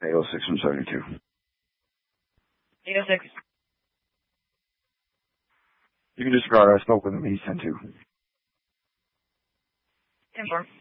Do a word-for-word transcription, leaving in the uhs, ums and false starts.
eight oh six from seventy-two. eight oh six. You can disregard. I spoke with him. He's ten two. ten four.